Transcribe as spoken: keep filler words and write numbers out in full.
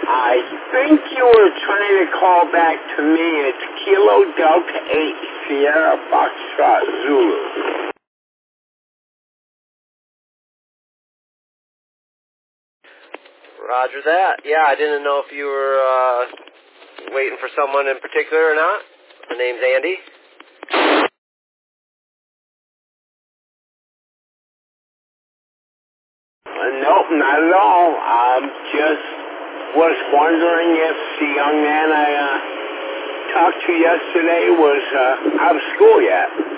I think you were trying to call back to me. It's Kilo Delta eight Sierra Foxtrot Zulu. Roger that. Yeah, I didn't know if you were uh, waiting for someone in particular or not. My name's Andy. Uh, nope, not at all. I um, just was wondering if the young man I uh, talked to yesterday was uh, out of school yet.